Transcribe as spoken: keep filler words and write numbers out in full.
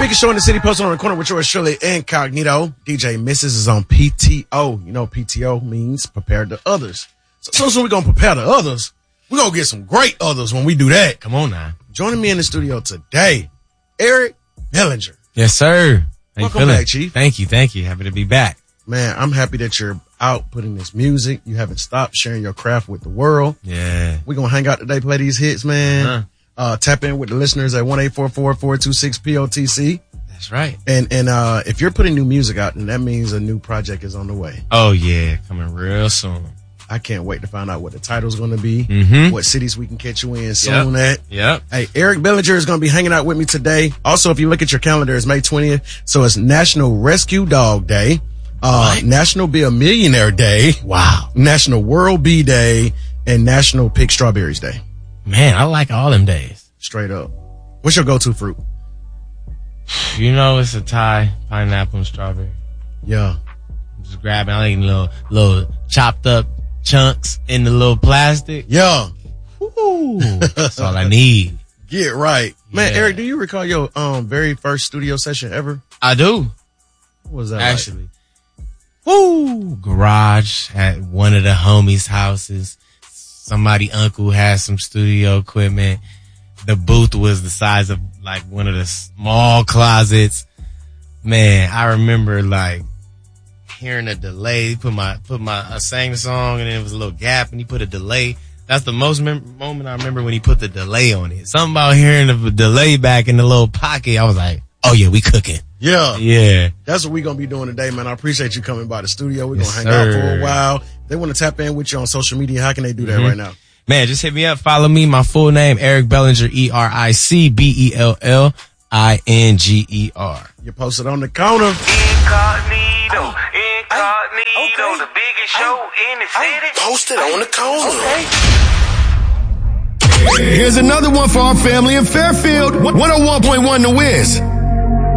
Biggest show in the city, posted on the corner with yours surely, Incognito. D J Missus is on P T O. You know P T O means prepare to others. So, so soon we're going to prepare to others. We're going to get some great others when we do that. Come on now. Joining me in the studio today, Eric Bellinger. Yes, sir. How Welcome you feeling? back, Chief. Thank you, thank you. Happy to be back. Man, I'm happy that you're out putting this music. You haven't stopped sharing your craft with the world. Yeah. We're going to hang out today, play these hits, man. Uh-huh. Uh, tap in with the listeners at one eight four four, four two six, P O T C. That's right. And, and, uh, if you're putting new music out, then that means a new project is on the way. Oh, yeah. Coming real soon. I can't wait to find out what the title's going to be, Mm-hmm. what cities we can catch you in soon at. Yep. Hey, Eric Bellinger is going to be hanging out with me today. Also, if you look at your calendar, it's May twentieth. So it's National Rescue Dog Day, uh, National Be a Millionaire Day. Wow. National World Bee Day, and National Pick Strawberries Day. Man, I like all them days. Straight up. What's your go-to fruit? You know, it's a tie, pineapple and strawberry. Yeah. Just grabbing, I like little, little chopped up chunks in the little plastic. Yeah. Ooh, that's all I need. Get right. Man, Yeah. Eric, do you recall your um very first studio session ever? I do. What was that Actually. Woo! Garage at one of the homies' houses. Somebody uncle had some studio equipment. The booth was the size of like one of the small closets. Man, I remember like hearing a delay. Put my, put my, I sang the song and then it was a little gap and he put a delay. That's the most mem- moment I remember when he put the delay on it. Something about hearing the delay back in the little pocket. I was like, oh yeah, we cooking. Yeah. Yeah. That's what we're going to be doing today, man. I appreciate you coming by the studio. We're Yes, going to hang sir. out for a while. They want to tap in with you on social media. How can they do that Mhm. right now? Man, just hit me up. Follow me. My full name, Eric Bellinger, E R I C B E L L I N G E R. You posted on the counter. Incognito, incognito, the biggest show in the city. Posted on the corner. Here's another one for our family in Fairfield. one oh one point one The Wiz.